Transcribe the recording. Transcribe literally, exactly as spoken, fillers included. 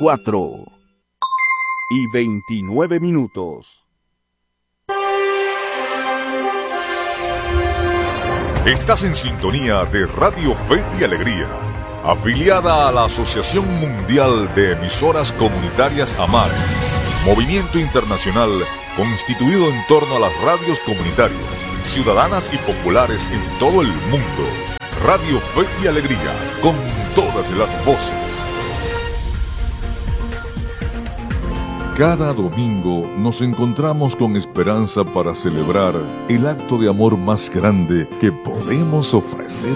cuatro y veintinueve minutos. Estás en sintonía de Radio Fe y Alegría, afiliada a la Asociación Mundial de Emisoras Comunitarias AMAR, movimiento internacional constituido en torno a las radios comunitarias, ciudadanas y populares en todo el mundo. Radio Fe y Alegría, con todas las voces. Cada domingo nos encontramos con esperanza para celebrar el acto de amor más grande que podemos ofrecer